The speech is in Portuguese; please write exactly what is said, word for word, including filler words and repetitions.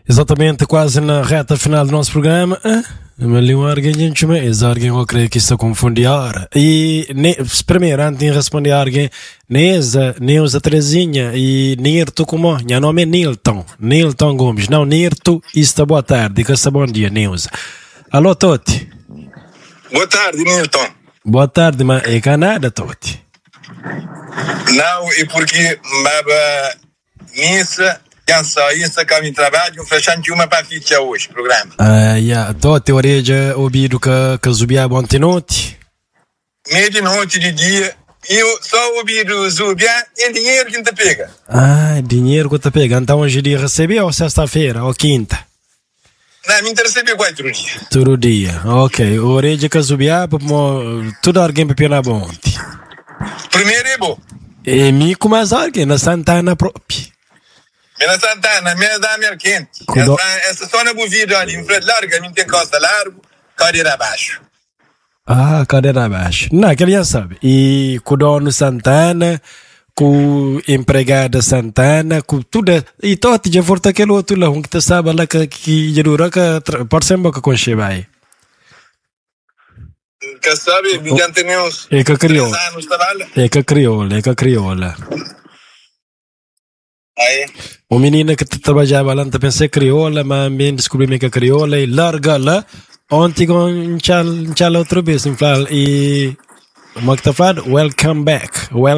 Exatamente, quase na reta final do nosso programa. Mas ali um alguém, gente, mas alguém eu creio que está a confundir. E ne, primeiro, antes de responder a alguém, Neza, Neuza Terezinha e Nirto como? Meu nome é Nilton, Nilton Gomes. Não, Nirto, está boa tarde, que está bom dia, Neuza. Alô, Toti. Boa tarde, Nilton. Boa tarde, mas é Canadá, Toti. Não, e porque baba missa, cansa isso, caminho de trabalho, fechando uma para ficha hoje, programa. Ah, yeah, Toti, orelha, ouvido que, que Zubia ontem noite. Meia noite de dia, eu só ouvido Zubia e dinheiro que te pega. Ah, dinheiro que te pega. Então hoje dia receber ou sexta-feira ou quinta? Não, me interessa quatro dias. Todo dia, ok. Orelha que Zubia, tudo alguém para pegar bom ontem. Primeiro é bom. E me com mais alguém na Santana própria. Na Santana, minha da minha quente. Cuidado. Essa só na bovida ali, em frente larga, me tem costa largo, cadeira abaixo. Ah, cadeira abaixo. Não, que ele já sabe. E com o dono Santana, com o empregado Santana, com tudo. E todo já volta aquele outro lá, um que te sabe lá que que já dura que pode ser boca com chebe. Que sabe, me já temos. É que crioula. É que crioula, é que crioula. Aí. O menino que trabalhava lá, não pensei crioula, mas bem descobri que é crioula e larga lá. Ontem com um chal outra vez, e como é que tá falando? Welcome back. Welcome